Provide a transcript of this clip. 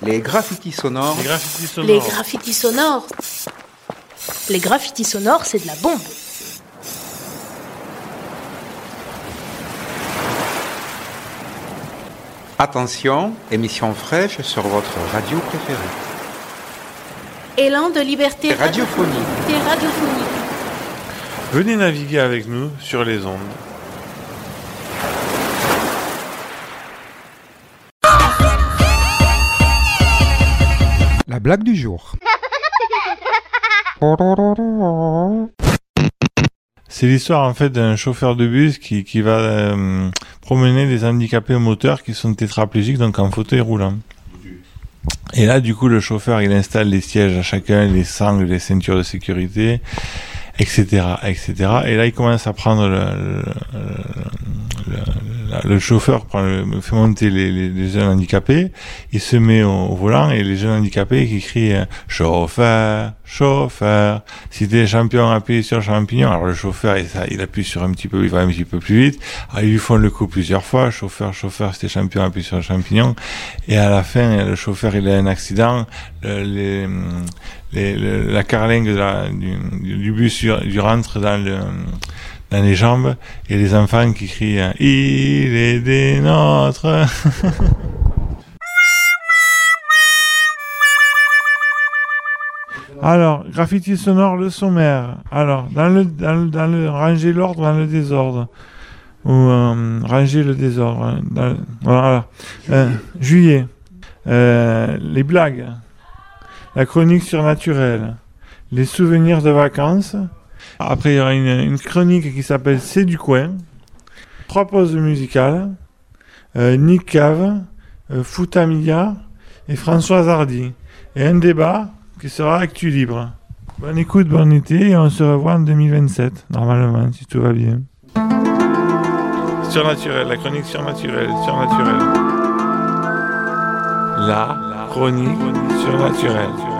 Les graffitis sonores. Les graffitis sonores. Les graffitis sonores. Les graffitis sonores, c'est de la bombe. Attention, émission fraîche sur votre radio préférée. Élan de liberté radiophonique. Venez naviguer avec nous sur les ondes. La blague du jour. C'est l'histoire en fait d'un chauffeur de bus qui va promener des handicapés moteurs qui sont tétraplégiques, donc en fauteuil roulant. Et là, du coup, le chauffeur, il installe les sièges à chacun, les sangles, les ceintures de sécurité, etc., etc. Et là, il commence à prendre le chauffeur fait monter les jeunes handicapés, il se met au volant et les jeunes handicapés qui crient chauffeur, chauffeur, si t'es champion, appuie sur le champignon. Alors le chauffeur, il appuie sur il va un petit peu plus vite. Alors, ils lui font le coup plusieurs fois, chauffeur, si t'es champion, appuie sur le champignon. Et à la fin, le chauffeur, il a un accident, la carlingue du bus lui rentre dans les jambes, et les enfants qui crient « Il est des nôtres !» Alors, graffiti sonore, le sommaire. Alors, dans le ranger l'ordre dans le désordre. Ou ranger le désordre. Voilà. Juillet. Les blagues. La chronique surnaturelle. Les souvenirs de vacances. Après, il y aura une chronique qui s'appelle C'est du coin. 3 pauses musicales. Nick Cave, Foutamilla et Françoise Hardy. Et un débat qui sera Actu Libre. Bonne écoute, bon été, et on se revoit en 2027, normalement, si tout va bien. Surnaturel, la chronique surnaturelle. La chronique surnaturelle.